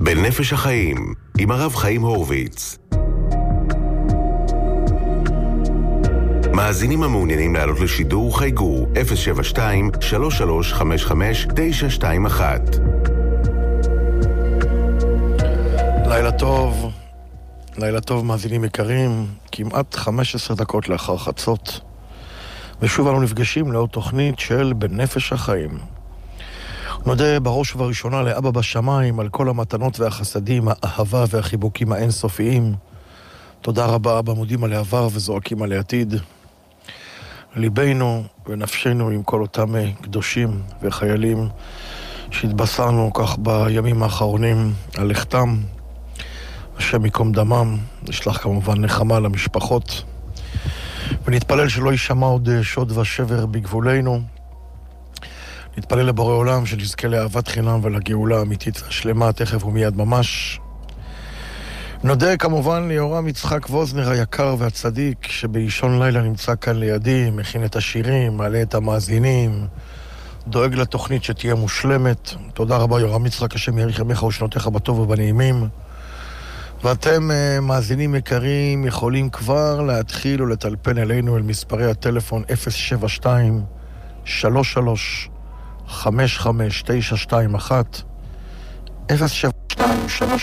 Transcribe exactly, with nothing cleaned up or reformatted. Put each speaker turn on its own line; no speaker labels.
בנפש החיים, עם הרב חיים הורוביץ. מאזינים המעוניינים לעלות לשידור חייגו אפס שבע שתיים שלוש שלוש חמש חמש תשע שתיים אחת.
לילה טוב, לילה טוב מאזינים יקרים, כמעט חמש עשרה דקות לאחר חצות, ושוב אנו נפגשים לעוד תוכנית של בנפש החיים. נודה בראש ובראשונה לאבא בשמיים על כל המתנות והחסדים, האהבה והחיבוקים האינסופיים. תודה רבה, אבא, מודים על העבר וזועקים על העתיד. ליבנו ונפשנו עם כל אותם קדושים וחיילים שהתבשרנו כך בימים האחרונים על לכתם. השם יקום דמם, נשלח כמובן נחמה למשפחות, ונתפלל שלא יישמע עוד שוד ושבר בגבולנו. נתפלל לבורא עולם שנזכה לאהבת חינם ולגאולה האמיתית והשלמה תכף ומיד ממש. נודה כמובן ליורם יצחק ווזנר היקר והצדיק שבאישון לילה נמצא כאן לידי, מכין את השירים, מעלה את המאזינים, דואג לתוכנית שתהיה מושלמת. תודה רבה יורם יצחק, השם יאריך ימיך ושנותיך בטוב ובנעימים. ואתם מאזינים יקרים יכולים כבר להתחיל ולטלפן אלינו אל מספרי הטלפון אפס שבע שתיים שלוש שלוש חמש חמש תשע שתיים אחת אפס שבע שתיים שלוש